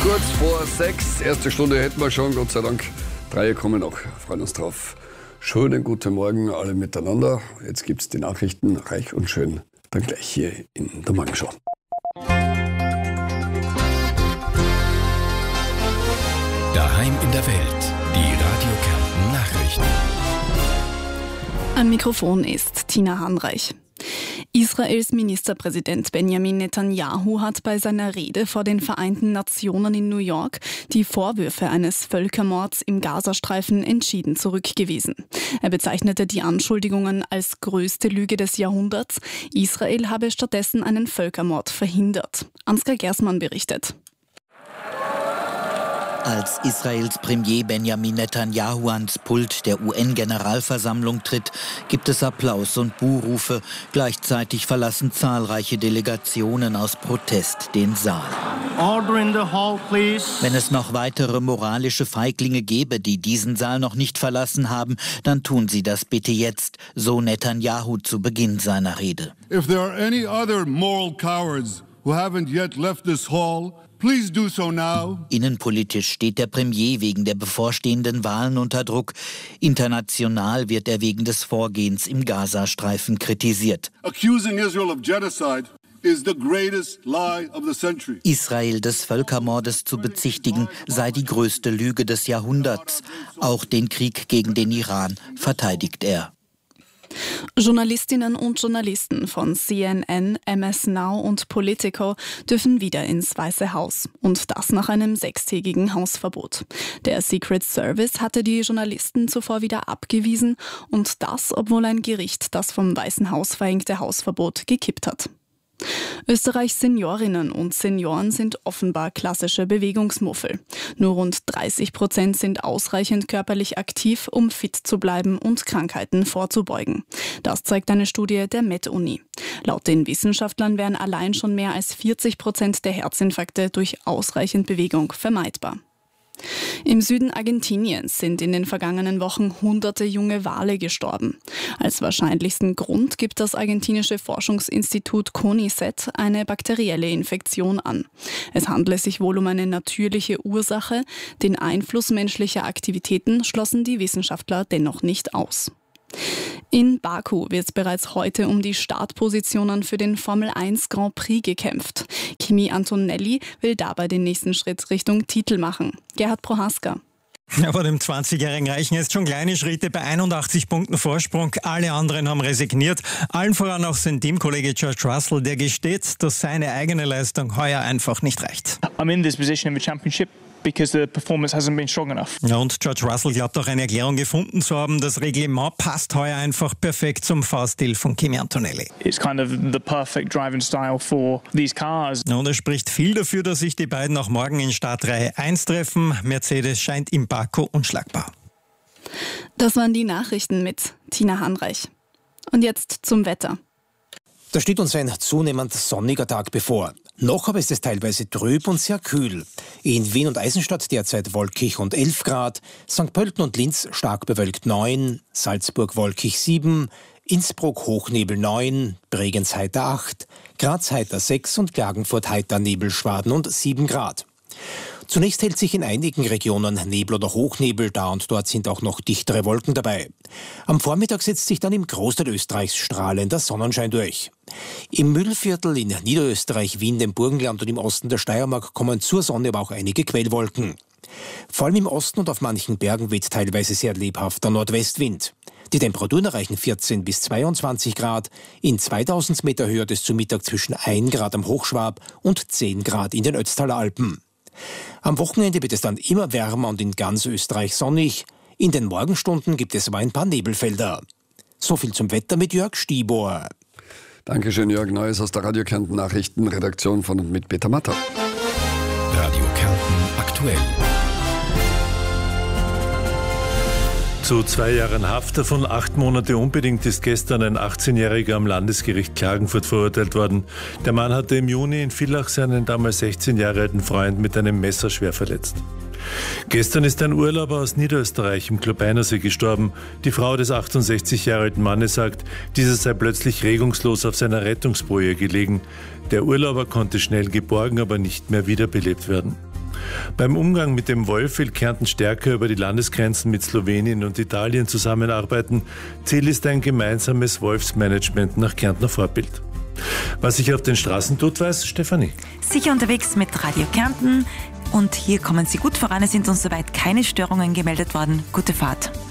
Kurz vor 6, erste Stunde hätten wir schon, Gott sei Dank. 3 kommen noch, freuen uns drauf. Schönen guten Morgen alle miteinander. Jetzt gibt's die Nachrichten, reich und schön, dann gleich hier in der Morgenshow. Daheim in der Welt, die Radio Kärnten Nachrichten. Am Mikrofon ist Tina Hanreich. Israels Ministerpräsident Benjamin Netanyahu hat bei seiner Rede vor den Vereinten Nationen in New York die Vorwürfe eines Völkermords im Gazastreifen entschieden zurückgewiesen. Er bezeichnete die Anschuldigungen als größte Lüge des Jahrhunderts. Israel habe stattdessen einen Völkermord verhindert. Ansgar Gersmann berichtet. Als Israels Premier Benjamin Netanyahu ans Pult der UN-Generalversammlung tritt, gibt es Applaus und Buhrufe. Gleichzeitig verlassen zahlreiche Delegationen aus Protest den Saal. Order in the hall, please. Wenn es noch weitere moralische Feiglinge gäbe, die diesen Saal noch nicht verlassen haben, dann tun sie das bitte jetzt, so Netanyahu zu Beginn seiner Rede. If there are any other moral cowards who haven't yet left this hall, please do so now. Innenpolitisch steht der Premier wegen der bevorstehenden Wahlen unter Druck. International wird er wegen des Vorgehens im Gazastreifen kritisiert. Accusing Israel of genocide is the greatest lie of the century. Israel des Völkermordes zu bezichtigen, sei die größte Lüge des Jahrhunderts. Auch den Krieg gegen den Iran verteidigt er. Journalistinnen und Journalisten von CNN, MS Now und Politico dürfen wieder ins Weiße Haus. Und das nach einem 6-tägigen Hausverbot. Der Secret Service hatte die Journalisten zuvor wieder abgewiesen. Und das, obwohl ein Gericht das vom Weißen Haus verhängte Hausverbot gekippt hat. Österreichs Seniorinnen und Senioren sind offenbar klassische Bewegungsmuffel. Nur rund 30% sind ausreichend körperlich aktiv, um fit zu bleiben und Krankheiten vorzubeugen. Das zeigt eine Studie der Med-Uni. Laut den Wissenschaftlern wären allein schon mehr als 40% der Herzinfarkte durch ausreichend Bewegung vermeidbar. Im Süden Argentiniens sind in den vergangenen Wochen hunderte junge Wale gestorben. Als wahrscheinlichsten Grund gibt das argentinische Forschungsinstitut CONICET eine bakterielle Infektion an. Es handle sich wohl um eine natürliche Ursache. Den Einfluss menschlicher Aktivitäten schlossen die Wissenschaftler dennoch nicht aus. In Baku wird bereits heute um die Startpositionen für den Formel 1 Grand Prix gekämpft. Kimi Antonelli will dabei den nächsten Schritt Richtung Titel machen. Gerhard Prohaska. Aber dem 20-Jährigen reichen jetzt schon kleine Schritte bei 81 Punkten Vorsprung. Alle anderen haben resigniert. Allen voran auch sein Teamkollege George Russell, der gesteht, dass seine eigene Leistung heuer einfach nicht reicht. I'm in this position in the championship because the performance hasn't been strong enough. Ja, und George Russell glaubt auch eine Erklärung gefunden zu haben. Das Reglement passt heuer einfach perfekt zum Fahrstil von Kimi Antonelli. It's kind of the perfect driving style for these cars. Ja, und es spricht viel dafür, dass sich die beiden auch morgen in Startreihe 1 treffen. Mercedes scheint in Baku unschlagbar. Das waren die Nachrichten mit Tina Hanreich. Und jetzt zum Wetter. Da steht uns ein zunehmend sonniger Tag bevor. Noch aber ist es teilweise trüb und sehr kühl. In Wien und Eisenstadt derzeit wolkig und 11 Grad, St. Pölten und Linz stark bewölkt 9, Salzburg wolkig 7, Innsbruck Hochnebel 9, Bregenz heiter 8, Graz heiter 6 und Klagenfurt heiter Nebelschwaden und 7 Grad. Zunächst hält sich in einigen Regionen Nebel oder Hochnebel, da und dort sind auch noch dichtere Wolken dabei. Am Vormittag setzt sich dann im Großteil Österreichs strahlender Sonnenschein durch. Im Mühlviertel in Niederösterreich, Wien, dem Burgenland und im Osten der Steiermark kommen zur Sonne aber auch einige Quellwolken. Vor allem im Osten und auf manchen Bergen weht teilweise sehr lebhafter Nordwestwind. Die Temperaturen erreichen 14 bis 22 Grad. In 2000 Meter Höhe hat es zu Mittag zwischen 1 Grad am Hochschwab und 10 Grad in den Ötztaler Alpen. Am Wochenende wird es dann immer wärmer und in ganz Österreich sonnig. In den Morgenstunden gibt es aber ein paar Nebelfelder. So viel zum Wetter mit Jörg Stibor. Dankeschön, Jörg. Neues aus der Radio Kärnten Nachrichten, Redaktion von und mit Peter Matter. Radio Kärnten aktuell. Zu 2 Jahren Haft, davon 8 Monate unbedingt, ist gestern ein 18-Jähriger am Landesgericht Klagenfurt verurteilt worden. Der Mann hatte im Juni in Villach seinen damals 16 Jahre alten Freund mit einem Messer schwer verletzt. Gestern ist ein Urlauber aus Niederösterreich im Klobeinersee gestorben. Die Frau des 68 Jahre alten Mannes sagt, dieser sei plötzlich regungslos auf seiner Rettungsboje gelegen. Der Urlauber konnte schnell geborgen, aber nicht mehr wiederbelebt werden. Beim Umgang mit dem Wolf will Kärnten stärker über die Landesgrenzen mit Slowenien und Italien zusammenarbeiten. Ziel ist ein gemeinsames Wolfsmanagement nach Kärntner Vorbild. Was sich auf den Straßen tut, weiß Stefanie. Sicher unterwegs mit Radio Kärnten und hier kommen Sie gut voran. Es sind uns soweit keine Störungen gemeldet worden. Gute Fahrt.